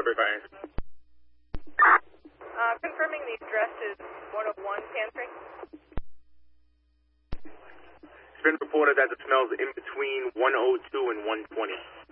delivery by answer. Confirming the address is 101 Pantry. It's been reported that the smell's in between 102 and 120.